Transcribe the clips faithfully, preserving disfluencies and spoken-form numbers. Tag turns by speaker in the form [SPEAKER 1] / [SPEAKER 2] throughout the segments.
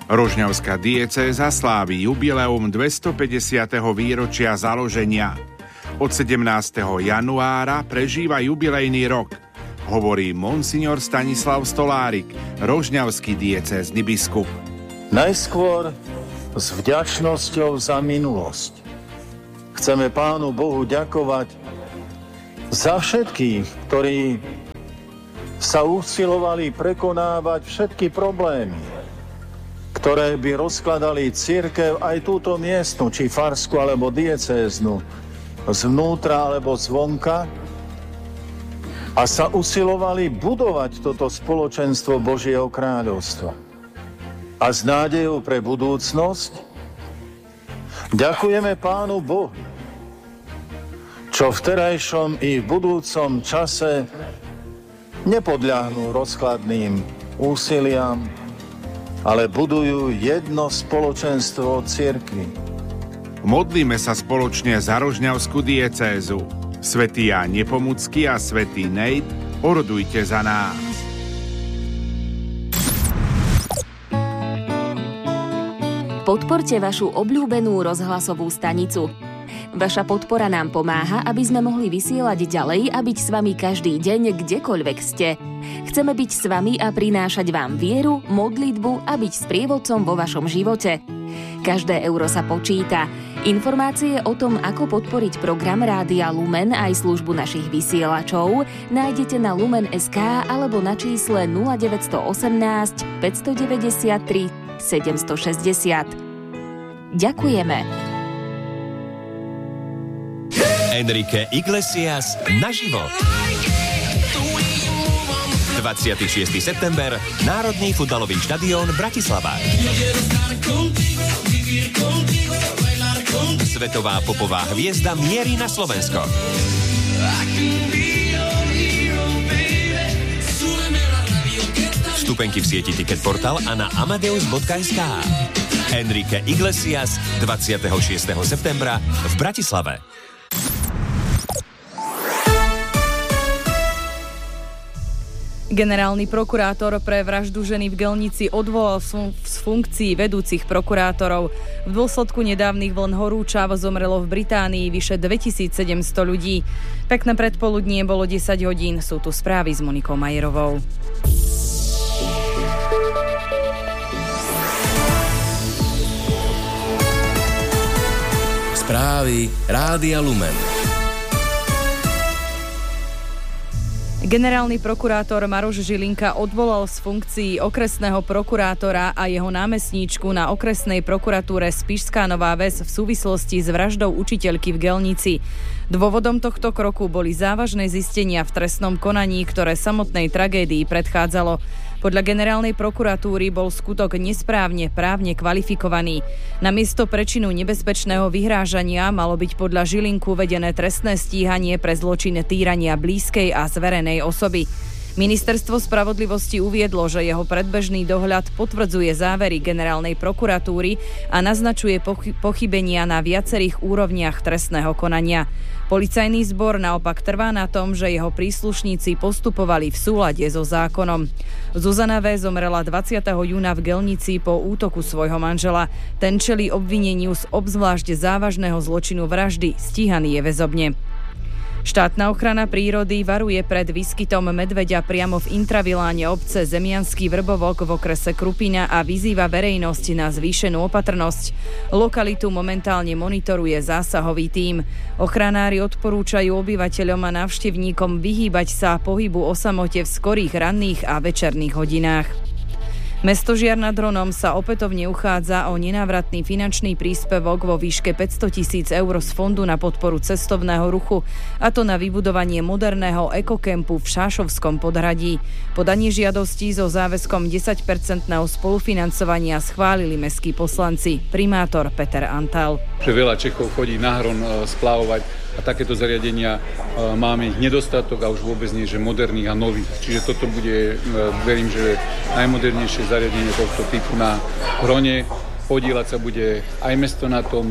[SPEAKER 1] Rožňavská diecéza slávi jubileum dvestopäťdesiateho výročia založenia. Od sedemnásteho januára prežíva jubilejný rok, hovorí monsignor Stanislav Stolárik, rožňavský diecézny biskup.
[SPEAKER 2] Najskôr s vďačnosťou za minulosť. Chceme Pánu Bohu ďakovať za všetkých, ktorí sa usilovali prekonávať všetky problémy, ktoré by rozkladali cirkev, aj túto miestnu, či farsku alebo diecéznu, zvnútra alebo zvonka, a sa usilovali budovať toto spoločenstvo Božieho kráľovstva. A s nádejou pre budúcnosť ďakujeme Pánu Bohu, čo v terajšom i v budúcom čase nepodľahnú rozkladným úsiliam, ale budujú jedno spoločenstvo cirkvi.
[SPEAKER 1] Modlíme sa spoločne za rožňavskú diecézu. Svätý Ján Nepomucký a svätý Nejt, orodujte za nás.
[SPEAKER 3] Podporte vašu obľúbenú rozhlasovú stanicu. Vaša podpora nám pomáha, aby sme mohli vysielať ďalej a byť s vami každý deň, kdekoľvek ste. Chceme byť s vami a prinášať vám vieru, modlitbu a byť sprievodcom vo vašom živote. Každé euro sa počíta. Informácie o tom, ako podporiť program Rádia Lumen aj službu našich vysielačov nájdete na lumen bodka es ká alebo na čísle nula deväť jeden osem, päť deväť tri, sedem šesť nula. Ďakujeme.
[SPEAKER 4] Enrique Iglesias naživo. dvadsiateho šiesteho september, Národný futbalový štadión Bratislava. Svetová popová hviezda mierí na Slovensko. Vstupenky v sieti Ticketportal a na amadeus bodka es ká. Enrique Iglesias dvadsiateho šiesteho septembra v Bratislave.
[SPEAKER 5] Generálny prokurátor pre vraždu ženy v Gelnici odvolal z funkcií vedúcich prokurátorov. V dôsledku nedávnych vln horúčav zomrelo v Británii vyše dvetisícsedemsto ľudí. Pekné predpoludnie, bolo desať hodín. Sú tu správy s Monikou Majerovou.
[SPEAKER 4] Správy Rádia Lumen.
[SPEAKER 5] Generálny prokurátor Maroš Žilinka odvolal z funkcií okresného prokurátora a jeho námestníčku na okresnej prokuratúre Spišská Nová Ves v súvislosti s vraždou učiteľky v Gelnici. Dôvodom tohto kroku boli závažné zistenia v trestnom konaní, ktoré samotnej tragédii predchádzalo. Podľa generálnej prokuratúry bol skutok nesprávne právne kvalifikovaný. Namiesto prečinu nebezpečného vyhrážania malo byť podľa Žilinku vedené trestné stíhanie pre zločin týrania blízkej a zverenej osoby. Ministerstvo spravodlivosti uviedlo, že jeho predbežný dohľad potvrdzuje závery generálnej prokuratúry a naznačuje pochybenia na viacerých úrovniach trestného konania. Policajný zbor naopak trvá na tom, že jeho príslušníci postupovali v súlade so zákonom. Zuzana V. zomrela dvadsiateho júna v Gelnici po útoku svojho manžela. Ten čelí obvineniu z obzvlášť závažného zločinu vraždy, stíhaný je väzobne. Štátna ochrana prírody varuje pred výskytom medveďa priamo v intraviláne obce Zemiansky Vrbovok v okrese Krupina a vyzýva verejnosť na zvýšenú opatrnosť. Lokalitu momentálne monitoruje zásahový tím. Ochranári odporúčajú obyvateľom a návštevníkom vyhýbať sa pohybu o samote v skorých ranných a večerných hodinách. Mesto Žiar nad Hronom sa opätovne uchádza o nenávratný finančný príspevok vo výške päťsto tisíc eur z Fondu na podporu cestovného ruchu, a to na vybudovanie moderného ekokempu v Šášovskom podhradí. Podanie žiadostí so záväzkom desaťpercentného spolufinancovania schválili mestskí poslanci. Primátor Peter Antal.
[SPEAKER 6] Že veľa Čechov chodí na Hron splavovať a takéto zariadenia máme ich nedostatok a už vôbec nie, že moderných a nových. Čiže toto bude, verím, že najmodernejšie zariadenie tohto typu na Hrone. Podieľať sa bude aj mesto na tom,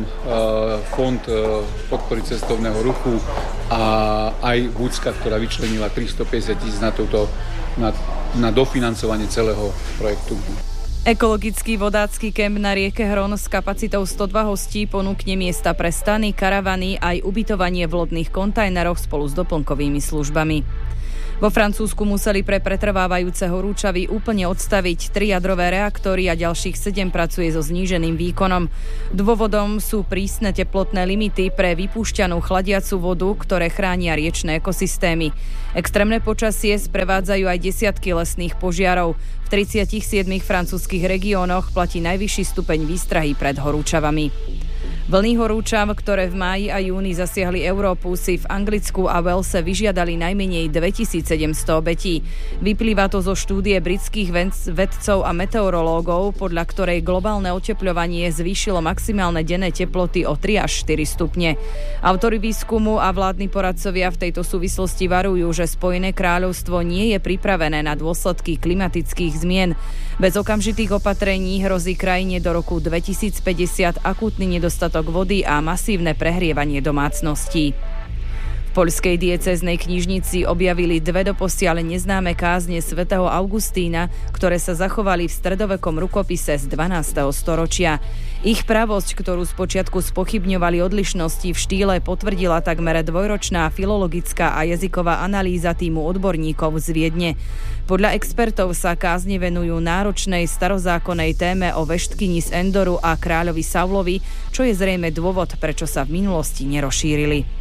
[SPEAKER 6] fond podpory cestovného ruchu a aj Vúcka, ktorá vyčlenila tristopäťdesiat tisíc na, toto, na, na dofinancovanie celého projektu.
[SPEAKER 5] Ekologický vodácky kemp na rieke Hron s kapacitou stodva hostí ponúkne miesta pre stany, karavany aj ubytovanie v lodných kontajneroch spolu s doplnkovými službami. Vo Francúzsku museli pre pretrvávajúce horúčavy úplne odstaviť tri jadrové reaktory a ďalších sedem pracuje so zníženým výkonom. Dôvodom sú prísne teplotné limity pre vypúšťanú chladiacu vodu, ktoré chránia riečne ekosystémy. Extrémne počasie sprevádzajú aj desiatky lesných požiarov. V tridsiatich siedmich francúzskych regiónoch platí najvyšší stupeň výstrahy pred horúčavami. Vlny horúčav, ktoré v máji a júni zasiahli Európu, si v Anglicku a Walese vyžiadali najmenej dvetisícsedemsto obetí. Vyplýva to zo štúdie britských vedcov a meteorológov, podľa ktorej globálne otepľovanie zvýšilo maximálne denné teploty o tri až štyri stupne. Autori výskumu a vládni poradcovia v tejto súvislosti varujú, že Spojené kráľovstvo nie je pripravené na dôsledky klimatických zmien. Bez okamžitých opatrení hrozí krajine do roku dvetisícpäťdesiat akútny nedostatok vody a masívne prehrievanie domácností. V poľskej diecéznej knižnici objavili dve doposiaľ neznáme kázne svätého Augustína, ktoré sa zachovali v stredovekom rukopise z dvanásteho storočia. Ich pravosť, ktorú spočiatku spochybňovali odlišnosti v štýle, potvrdila takmer dvojročná filologická a jazyková analýza týmu odborníkov z Viedne. Podľa expertov sa kázne venujú náročnej starozákonnej téme o veštkyni z Endoru a kráľovi Saulovi, čo je zrejme dôvod, prečo sa v minulosti nerozšírili.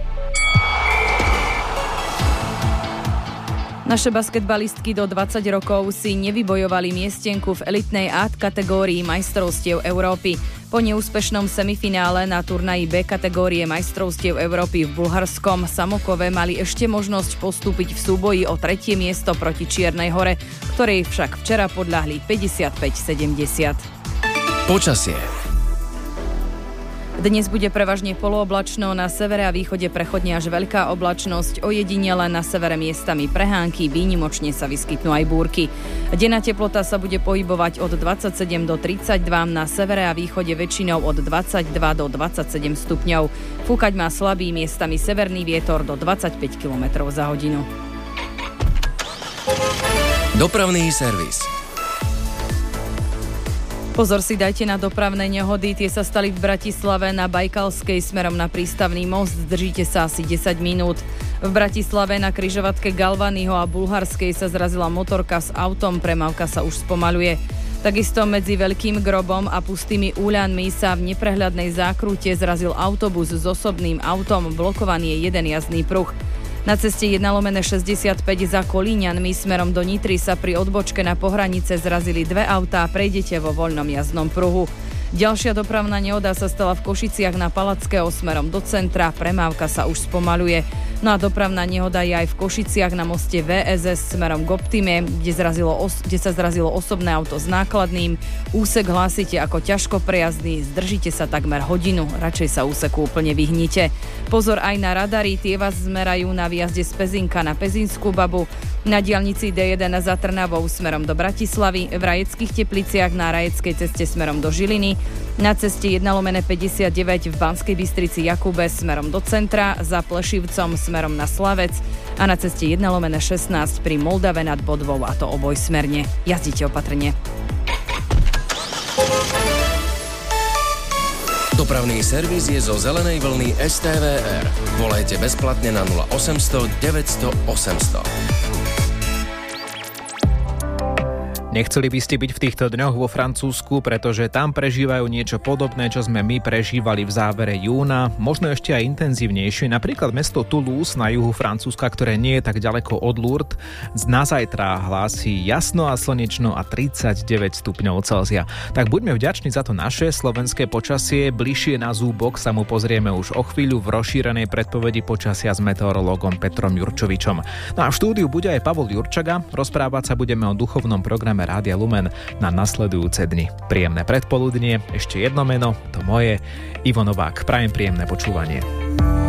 [SPEAKER 5] Naše basketbalistky do dvadsať rokov si nevybojovali miestenku v elitnej A kategórii majstrovstiev Európy. Po neúspešnom semifinále na turnaji B kategórie majstrovstiev Európy v bulharskom Samokove mali ešte možnosť postúpiť v súboji o tretie miesto proti Čiernej Hore, ktorej však včera podľahli päťdesiatpäť sedemdesiat.
[SPEAKER 7] Počasie.
[SPEAKER 5] Dnes bude prevažne polooblačno, na severe a východe prechodne až veľká oblačnosť, ojedinele na severe miestami prehánky, výnimočne sa vyskytnú aj búrky. Denná teplota sa bude pohybovať od dvadsaťsedem do tridsaťdva, na severe a východe väčšinou od dvadsaťdva do dvadsaťsedem stupňov. Fúkať má slabý, miestami severný vietor do dvadsaťpäť kilometrov za hodinu.
[SPEAKER 7] Dopravný servis.
[SPEAKER 5] Pozor si dajte na dopravné nehody, tie sa stali v Bratislave na Bajkalskej smerom na prístavný most, zdržíte sa asi desať minút. V Bratislave na križovatke Galvanyho a Bulharskej sa zrazila motorka s autom, premávka sa už spomaľuje. Takisto medzi Veľkým Grobom a Pustými úľanmi sa v neprehľadnej zákrute zrazil autobus s osobným autom, blokovaný je jeden jazdný pruh. Na ceste jedna lomene šesťdesiatpäť za Kolíňanmi smerom do Nitry sa pri odbočke na pohranice zrazili dve autá, prejdete vo voľnom jazdnom pruhu. Ďalšia dopravná nehoda sa stala v Košiciach na Palackého smerom do centra, premávka sa už spomaľuje. No a dopravná nehoda je aj v Košiciach na moste vé es es smerom k Optime, kde, zrazilo os- kde sa zrazilo osobné auto s nákladným. Úsek hlásite ako ťažko prejazdný, zdržíte sa takmer hodinu, radšej sa úseku úplne vyhnite. Pozor aj na radary, tie vás zmerajú na výjazde z Pezinka na Pezinskú Babu, na diaľnici dé jeden za Trnavou smerom do Bratislavy, v Rajeckých Tepliciach na Rajeckej ceste smerom do Žiliny, na ceste jedna lomene päťdesiatdeväť v Banskej Bystrici Jakube smerom do centra, za Plešivcom smerom na Slavec a na ceste jedna lomene šestnásť pri Moldave nad Bodvou, a to obojsmerne. Jazdite opatrne.
[SPEAKER 7] Dopravný servis je zo zelenej vlny es té vé er. Volajte bezplatne na nula osemsto deväťsto osemsto.
[SPEAKER 8] Nechceli by ste byť v týchto dňoch vo Francúzsku, pretože tam prežívajú niečo podobné, čo sme my prežívali v závere júna, možno ešte aj intenzívnejšie. Napríklad mesto Toulouse na juhu Francúzska, ktoré nie je tak ďaleko od Lourdes, na zajtra hlási jasno a slnečno a tridsaťdeväť stupňov Celzia. Tak buďme vďační za to naše slovenské počasie. Bližšie na zúbok sa mu pozrieme už o chvíľu v rozšírenej predpovedi počasia s meteorológom Petrom Jurčovičom. No a v štúdiu bude aj Pavol Jurčaga. Rozprávať sa budeme o duchovnom programe Rádia Lumen na nasledujúce dni. Príjemné predpoludnie, ešte jedno meno, to moje, Ivo Novák. Prajem príjemné počúvanie.